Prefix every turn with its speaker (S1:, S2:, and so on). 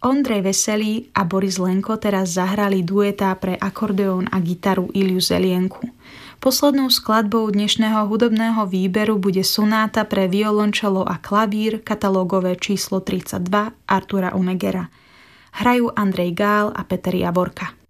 S1: Ondrej Veselý a Boris Lenko teraz zahrali duetá pre akordeón a gitaru Iliu Zelienku. Poslednou skladbou dnešného hudobného výberu bude sonáta pre violončelo a klavír, katalógové číslo 32 Artura Unegera. Hrajú Andrej Gál a Peter Javorka.